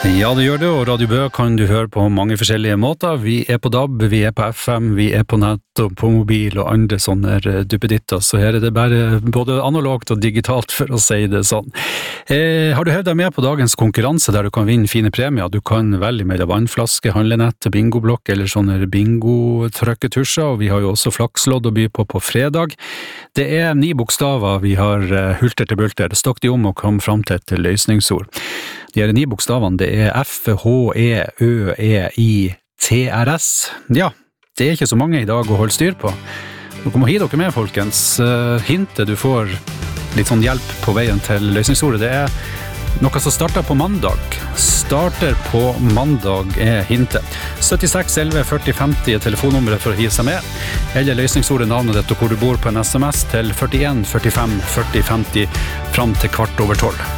Ja, det gjør det, og Radio Bø kan du høre på mange forskjellige måter. Vi på DAB, vi på FM, vi på nett og på mobil og andre sånne duppeditter, så her det bare både analogt og digitalt for å si det sånn. Har du hørt deg med på dagens konkurranse der du kan vinne fine premier? Du kan velge mellom vannflaske, handlenett, bingoblokk eller sånne bingo-trøkketusjer, og vi har jo også flakslodd å by på fredag. Det 9 bokstaver vi har hulter til bulter. Stokk de om og kom fram til et løsningsord. De 9 bokstavene, det F, H, E, Ø, E, I, T, R, S. Ja, det ikke så mange i dag å holde styr på. Nå kommer hi dere med, folkens. Hintet du får litt sånn hjelp på veien til løsningsordet, det noe som starter på mandag. Starter på mandag hintet. 76 11 40 50 telefonnummeret for å hive seg med. Eller løsningsordet, navnet ditt og hvor du bor på en SMS til 41 45 40 50 fram til 12:15.